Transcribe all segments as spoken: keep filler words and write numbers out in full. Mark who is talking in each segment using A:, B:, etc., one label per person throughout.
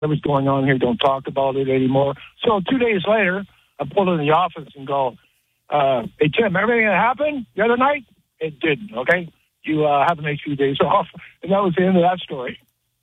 A: whatever's going on here, don't talk about it anymore. So two days later, I pulled in the office and go, uh, hey, Tim, everything that happened the other night? It didn't, okay? You uh, have a nice few days off. And that was the end of that story.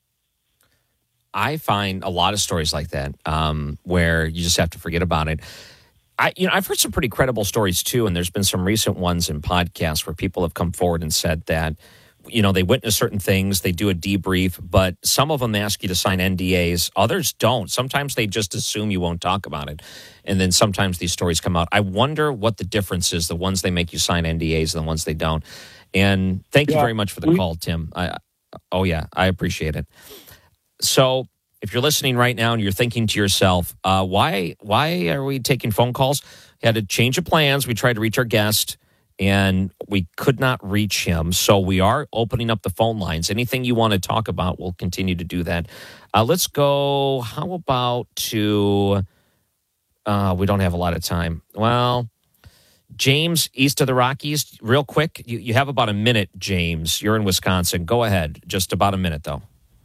B: I find a lot of stories like that um, where you just have to forget about it. I, you know, I've heard some pretty credible stories, too, and there's been some recent ones in podcasts where people have come forward and said that, you know, they witness certain things, they do a debrief, but some of them ask you to sign N D As. Others don't. Sometimes they just assume you won't talk about it, and then sometimes these stories come out. I wonder what the difference is, the ones they make you sign N D As and the ones they don't. And thank yeah, you very much for the we, call, Tim. I, oh, yeah, I appreciate it. So if you're listening right now and you're thinking to yourself, uh, why why are we taking phone calls? We had a change of plans. We tried to reach our guest, and we could not reach him. So we are opening up the phone lines. Anything you want to talk about, we'll continue to do that. Uh, let's go, how about to, uh, we don't have a lot of time. Well, James, east of the Rockies, real quick. You, you have about a minute, James. You're in Wisconsin. Go ahead. Just about a minute, though.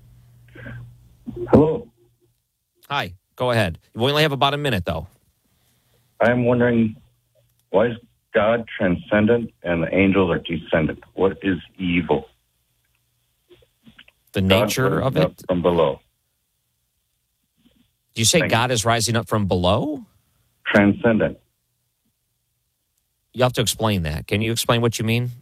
C: Hello.
B: Hi, go ahead. We only have about a minute, though.
C: I'm wondering, why is God transcendent and the angels are descendant? What is evil?
B: The nature of it?
C: From below.
B: Do you say
C: Thank
B: God
C: you.
B: is rising up from below?
C: Transcendent.
B: You have to explain that. Can you explain what you mean?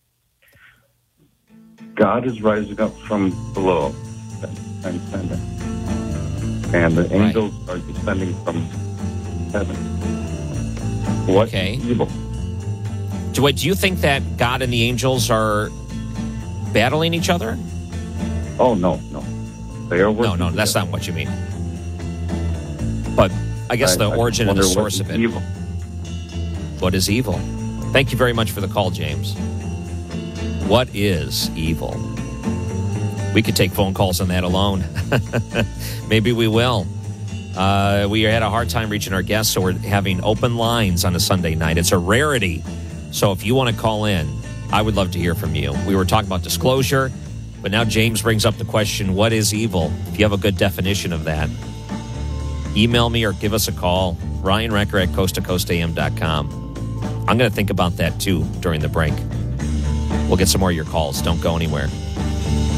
C: God is rising up from below. Transcendent. And the angels right. are descending from heaven. What
B: okay.
C: is evil?
B: Do, wait, do you think that God and the angels are battling each other?
C: Oh, no, no. They are working
B: No, no, that's
C: together.
B: not what you mean. But I guess
C: I,
B: the
C: I
B: origin and the
C: wonder
B: source
C: what
B: of
C: is
B: it.
C: Evil.
B: What is evil? Thank you very much for the call, James. What is evil? We could take phone calls on that alone. Maybe we will. Uh, we had a hard time reaching our guests, so we're having open lines on a Sunday night. It's a rarity. So if you want to call in, I would love to hear from you. We were talking about disclosure, but now James brings up the question, what is evil? If you have a good definition of that, email me or give us a call. Ryan Recker at coast to coast a m dot com. I'm going to think about that, too, during the break. We'll get some more of your calls. Don't go anywhere.